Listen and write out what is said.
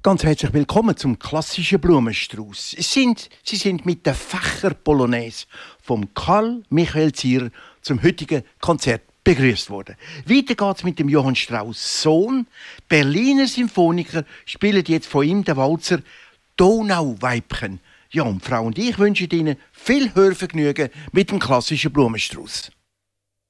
Ganz herzlich willkommen zum klassischen Blumenstrauß. Sie sind mit der Fächer-Polonaise vom Karl Michael Zierer zum heutigen Konzert begrüßt worden. Weiter geht's mit dem Johann Strauss Sohn. Berliner Symphoniker spielen jetzt von ihm den Walzer Donauweibchen. Ja, und Frau und ich wünschen Ihnen viel Hörvergnügen mit dem klassischen Blumenstrauß.